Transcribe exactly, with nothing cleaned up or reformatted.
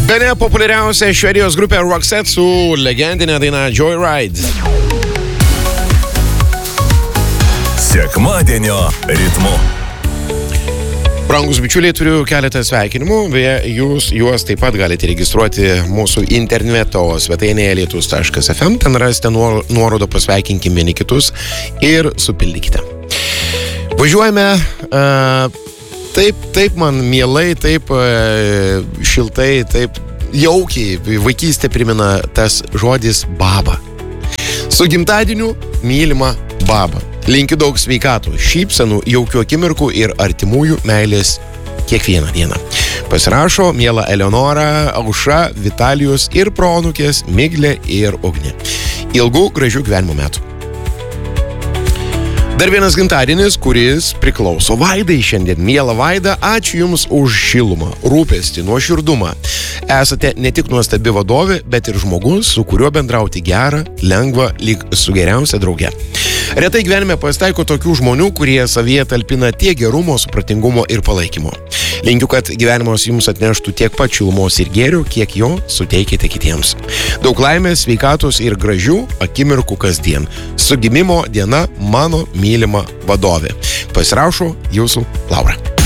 Bene populiariausia Švedijos grupė Roxette su legendinė daina Joyride. Sekmadienio ritmu. Brangus bičiuliai, turiu keletą sveikinimų, beje, jūs juos taip pat galite registruoti mūsų interneto svetainėje lietus taškas ef em, ten rasite nuorodą pasveikinkim vieni kitus ir supildykite. Važiuojame, uh, taip, taip man mielai, taip uh, šiltai, taip jaukiai, vaikystė primena tas žodis baba. Su gimtadieniu mylima baba. Linkiu daug sveikatų, šypsenų, jaukių akimirkų ir artimųjų meilės kiekvieną dieną. Pasirašo miela Eleonora, Aušra, Vitalijus ir proanūkės Miglė ir Ugnė. Ilgų gražių gyvenimo metų. Dar vienas gimtadienis, kuris priklauso Vaidai šiandien. Miela Vaida, ačiū Jums už šilumą, rūpestį, nuoširdumą. Esate ne tik nuostabi vadovė, bet ir žmogus, su kuriuo bendrauti gera, lengva, lyg su geriausia drauge. Retai gyvenime pasitaiko tokių žmonių, kurie savyje talpina tiek gerumo, supratingumo ir palaikymo. Linkiu, kad gyvenimas Jums atneštų tiek pat šilumos ir gėrių, kiek jo suteikite kitiems. Daug laimės, sveikatos ir gražių akimirkų kasdien. Su gimimo diena mano mylima vadovė. Pasirašo Jūsų Laura.